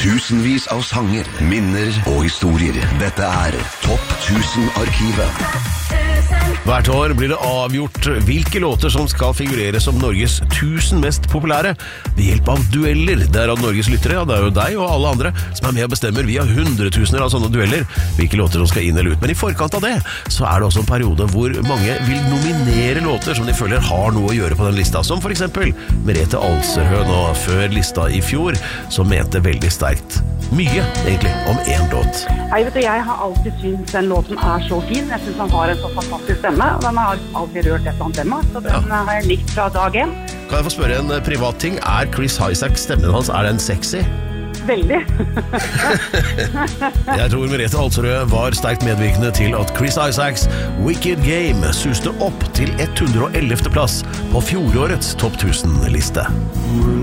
Tusenvis av sanger, minner og historier. Dette Topp 1000-arkivet. Hvert år blir det avgjort hvilke låter som skal figurere som Norges 1000 mest populære ved hjelp av dueller. Det av Norges lyttere, det jo deg og alle andre som med og bestemmer via hundretusener av sånne dueller hvilke låter som skal inn eller ut. Men i forkant av det så det også en periode hvor mange vil nominere låter som de føler har noe å gjøre på den lista, som for eksempel Merete Alserhøen, og før lista i fjor som mente veldig sterkt mye egentlig om en låt. Hei, vet du, jeg har alltid syntes den låten så fin. Jeg synes han har en så fantastisk stemme, og den har alltid rørt et eller annet tema, så den har jeg likt fra dag 1. Kan jeg få spørre en privat ting? Chris Isaak, stemmen hans, den sexy? Veldig. Jeg tror Merete Alserhøen var sterkt medvirkende til at Chris Isaaks Wicked Game suste opp til 111. plass på fjorårets Topp 1000-liste.